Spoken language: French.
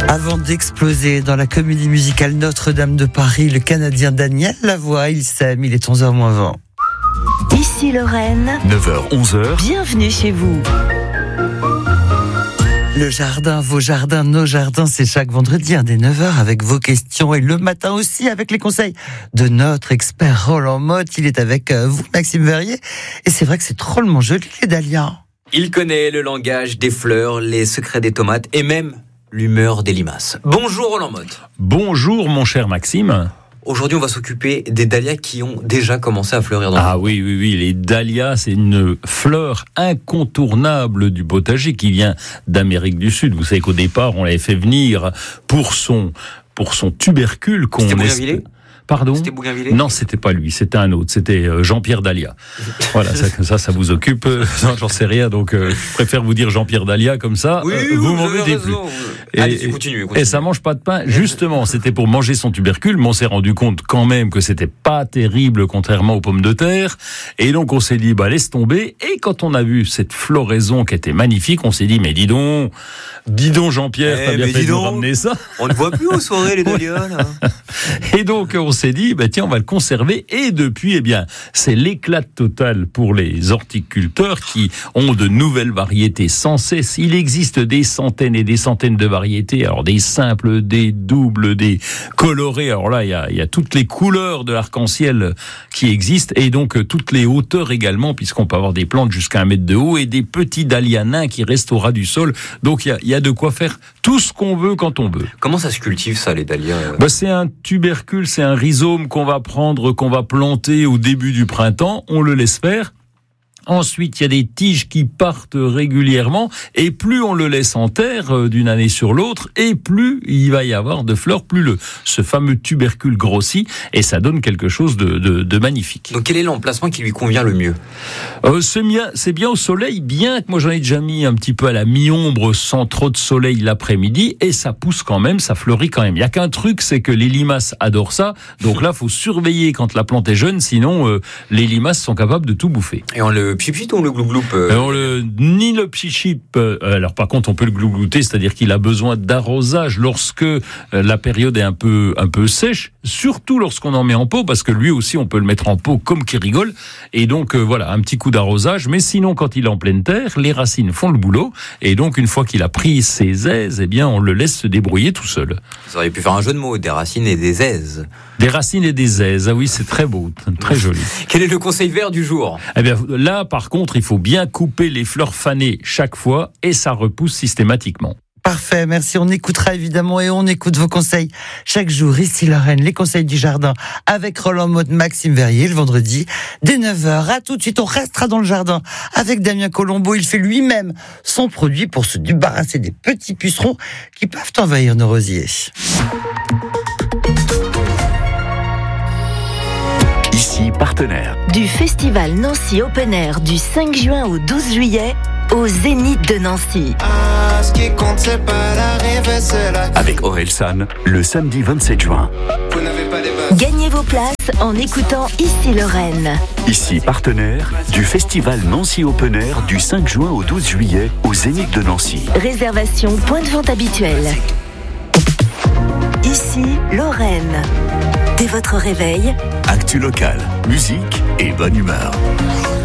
Avant d'exploser dans la comédie musicale Notre-Dame de Paris, le Canadien Daniel Lavoie, il s'aime, il est 11h moins 20. Ici Lorraine, 9h, 11h. Bienvenue chez vous. Le jardin, vos jardins, nos jardins, c'est chaque vendredi dès 9h avec vos questions et le matin aussi avec les conseils de notre expert Roland Motte. Il est avec vous, Maxime Verrier. Et c'est vrai que c'est drôlement joli, les dahlias. Il connaît le langage des fleurs, les secrets des tomates et même l'humeur des limaces. Bonjour Roland Motte. Bonjour mon cher Maxime. Aujourd'hui, on va s'occuper des dahlias qui ont déjà commencé à fleurir dans le monde. Oui, les dahlias, c'est une fleur incontournable du potager qui vient d'Amérique du Sud. Vous savez qu'au départ, on l'avait fait venir pour son tubercule qu'on Bougainvillé. Pardon ? C'était Bougainvillé ? Non, c'était pas lui, c'était un autre, c'était Jean-Pierre Dahlia. Voilà, ça vous occupe. Non, j'en sais rien, donc je préfère vous dire Jean-Pierre Dahlia comme ça. Oui, vous m'en mettez plus. Allez, continue. Et ça mange pas de pain. Justement, c'était pour manger son tubercule, mais on s'est rendu compte quand même que c'était pas terrible, contrairement aux pommes de terre. Et donc on s'est dit, laisse tomber. Et quand on a vu cette floraison qui était magnifique, on s'est dit, mais dis donc Jean-Pierre, t'as bien fait de nous ramener ça. On ne voit plus aux soirées les dahlias, là. Et donc on s'est dit, tiens, on va le conserver. Et depuis, c'est l'éclat total pour les horticulteurs qui ont de nouvelles variétés sans cesse. Il existe des centaines et des centaines de variétés. Alors des simples, des doubles, des colorés. Alors là, il y a toutes les couleurs de l'arc-en-ciel qui existent et donc toutes les hauteurs également, puisqu'on peut avoir des plantes jusqu'à 1 mètre de haut et des petits dahlias nains qui restent au ras du sol. Donc il y a de quoi faire tout ce qu'on veut quand on veut. Comment ça se cultive ça, les dahlias ? C'est un tubercule, c'est un rhizome qu'on va planter au début du printemps. On le laisse faire. Ensuite, il y a des tiges qui partent régulièrement et plus on le laisse en terre d'une année sur l'autre et plus il va y avoir de fleurs, plus ce fameux tubercule grossit et ça donne quelque chose de magnifique. Donc quel est l'emplacement qui lui convient le mieux ? C'est bien au soleil, bien que moi j'en ai déjà mis un petit peu à la mi-ombre sans trop de soleil l'après-midi et ça pousse quand même, ça fleurit quand même. Il n'y a qu'un truc, c'est que les limaces adorent ça, donc là il faut surveiller quand la plante est jeune, sinon les limaces sont capables de tout bouffer. Et on le pchip-chip ou le gloup-gloup Ni le pchip-chip. Alors par contre, on peut le gloup-glouter, c'est-à-dire qu'il a besoin d'arrosage lorsque la période est un peu sèche, surtout lorsqu'on en met en pot, parce que lui aussi, on peut le mettre en pot comme qui rigole. Et donc voilà, un petit coup d'arrosage. Mais sinon, quand il est en pleine terre, les racines font le boulot. Et donc, une fois qu'il a pris ses aises, on le laisse se débrouiller tout seul. Vous auriez pu faire un jeu de mots, des racines et des aises. Des racines et des aises, oui, c'est très beau, très joli. Quel est le conseil vert du jour ? Là, par contre, il faut bien couper les fleurs fanées chaque fois et ça repousse systématiquement. Parfait, merci. On écoutera évidemment et on écoute vos conseils chaque jour. Ici Lorraine, les conseils du jardin avec Roland Motte, Maxime Verrier, le vendredi dès 9h. À tout de suite, on restera dans le jardin avec Damien Colombo. Il fait lui-même son produit pour se débarrasser des petits pucerons qui peuvent envahir nos rosiers. Ici, partenaire Du festival Nancy Open Air du 5 juin au 12 juillet au Zénith de Nancy. Ce qui compte, c'est pas l'arrivée, c'est la... Avec Orelsan, le samedi 27 juin. Vous n'avez pas les bases. Gagnez vos places en écoutant Ici Lorraine. Ici, partenaire du festival Nancy Open Air du 5 juin au 12 juillet au Zénith de Nancy. Réservation, point de vente habituel. Ici Lorraine. Dès votre réveil, Actu local, musique et bonne humeur.